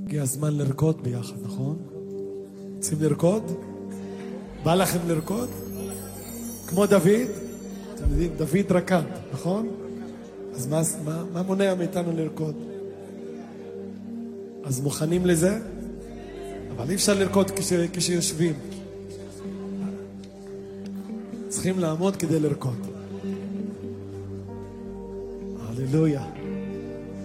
הגיע הזמן לרקוד ביחד, נכון? רוצים לרקוד? בא לכם לרקוד? כמו דוד? אתם יודעים, דוד רקד, נכון? אז מה מונע מאיתנו לרקוד? אז מוכנים לזה? אבל אי אפשר לרקוד כשיושבים. צריכים לעמוד כדי לרקוד. הללויה.